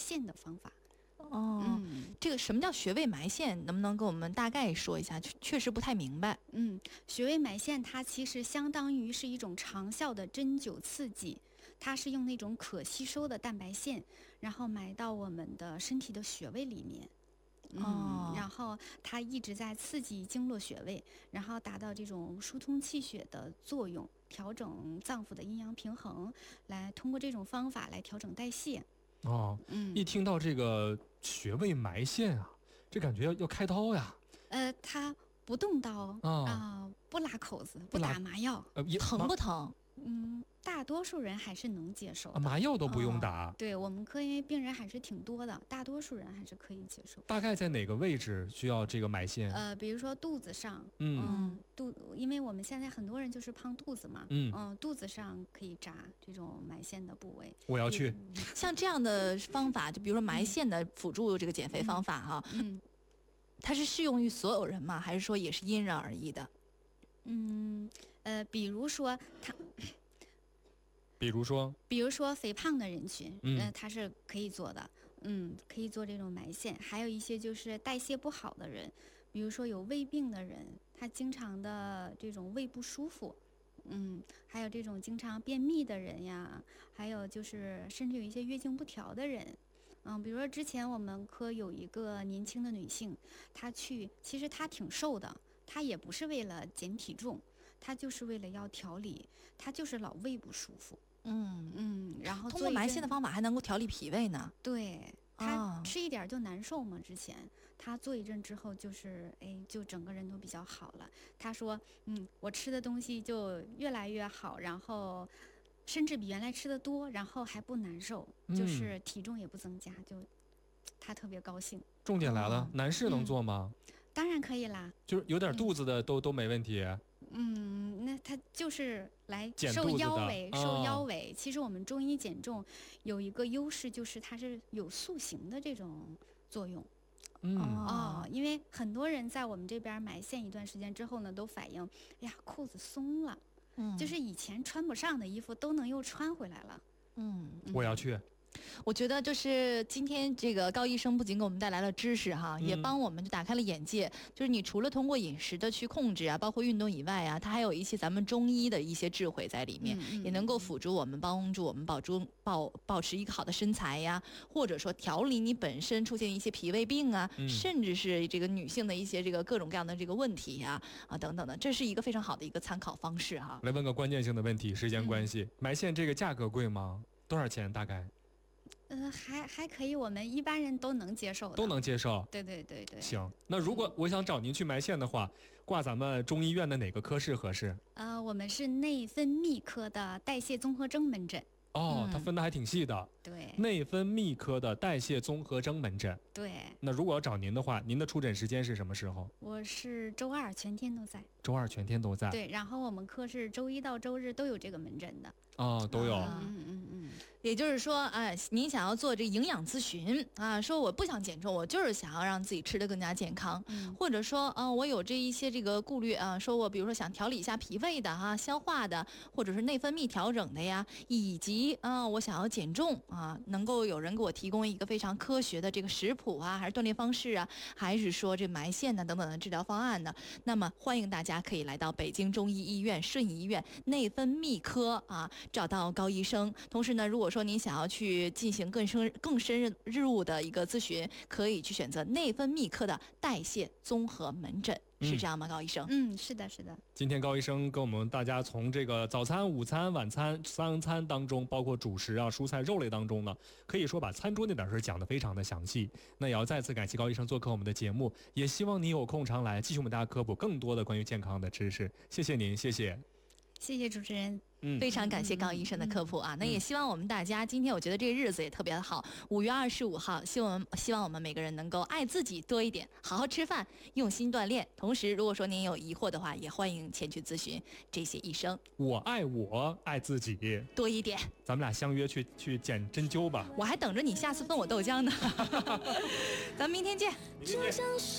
线的方法。 这个什么叫穴位埋线，能不能跟我们大概说一下？确实不太明白。 穴位埋线它其实相当于是一种长效的针灸刺激，它是用那种可吸收的蛋白线，然后埋到我们的身体的穴位里面。然后它一直在刺激经络穴位，然后达到这种疏通气血的作用，调整脏腑的阴阳平衡，来通过这种方法来调整代谢。 一听到这个穴位埋线啊，这感觉要开刀呀。 它不动刀不拉口子，不打麻药， 疼不疼？ 大多数人还是能接受的， 麻药都不用打。 对，我们科因为病人还是挺多的，大多数人还是可以接受。 大概在哪个位置需要这个埋线？ 比如说肚子上，因为我们现在很多人就是胖肚子嘛，肚子上可以扎这种埋线的部位。 我要去。 像这样的方法，就比如说埋线的辅助这个减肥方法哈，它是适用于所有人吗？还是说也是因人而异的？ 比如说肥胖的人群，他是可以做的，可以做这种埋线。还有一些就是代谢不好的人，比如说有胃病的人，他经常的这种胃不舒服，还有这种经常便秘的人呀，还有就是甚至有一些月经不调的人。比如说之前我们科有一个年轻的女性，其实她挺瘦的，她也不是为了减体重，她就是为了要调理，她就是老胃不舒服。然后通过埋线的方法还能够调理脾胃呢。 对，她吃一点就难受嘛，之前她做一阵之后就是就整个人都比较好了。她说我吃的东西就越来越好，然后甚至比原来吃的多，然后还不难受，就是体重也不增加，就她特别高兴。 重点来了，男士能做吗？ 当然可以啦， 就是有点肚子的都没问题。 那他就是来瘦腰围。其实我们中医减重有一个优势，就是它是有塑形的这种作用。因为很多人在我们这边埋线一段时间之后呢，都反映，哎呀，裤子松了，就是以前穿不上的衣服都能又穿回来了。 我要去。 我觉得就是今天这个高医生不仅给我们带来了知识哈，也帮我们就打开了眼界。就是你除了通过饮食的去控制啊，包括运动以外啊，它还有一些咱们中医的一些智慧在里面，也能够辅助我们，帮助我们保持一个好的身材呀，或者说调理你本身出现一些脾胃病啊，甚至是这个女性的一些这个各种各样的这个问题呀等等的，这是一个非常好的一个参考方式哈。 来问个关键性的问题，时间关系，埋线这个价格贵吗？多少钱大概？ 还可以，我们一般人都能接受的。 都能接受。 对。 行，那如果我想找您去埋线的话，挂咱们中医院的哪个科室合适？ 我们是内分泌科的代谢综合征门诊。 它分得还挺细的。 对， 内分泌科的代谢综合征门诊。 对。 那如果要找您的话，您的出诊时间是什么时候？ 我是周二全天都在。 周二全天都在。 对，然后我们科是周一到周日都有这个门诊的。 都有。 也就是说，您想要做这营养咨询啊，说我不想减重，我就是想要让自己吃得更加健康，或者说我有这一些这个顾虑啊，说我比如说想调理一下脾胃的消化的，或者是内分泌调整的呀，以及我想要减重啊，能够有人给我提供一个非常科学的这个食谱啊，还是锻炼方式啊，还是说这埋线等等的治疗方案呢？那么欢迎大家可以来到北京中医医院顺义医院内分泌科找到高医生。同时呢，如果说您想要去进行更深入的一个咨询，可以去选择内分泌科的代谢综合门诊。是这样吗，高医生？ 是的。 今天高医生跟我们大家从这个早餐、午餐、晚餐三餐当中，包括主食蔬菜、肉类当中呢，可以说把餐桌那点事讲得非常的详细。那也要再次感谢高医生做客我们的节目，也希望你有空常来继续我们大家科普更多的关于健康的知识。谢谢您，谢谢主持人。 非常感谢高医生的科普那也希望我们大家今天，我觉得这个日子也特别的好，5月25号，希望我们每个人能够爱自己多一点，好好吃饭，用心锻炼。同时，如果说您有疑惑的话，也欢迎前去咨询这些医生。 我爱自己多一点， 咱们俩相约去剪针灸吧。 我还等着你下次分我豆浆呢。咱们明天见。